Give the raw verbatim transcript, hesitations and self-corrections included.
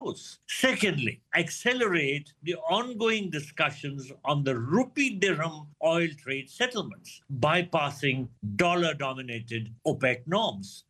close. Secondly, accelerate the ongoing discussions on the rupee dirham oil trade settlements, bypassing dollar dominated OPEC norms.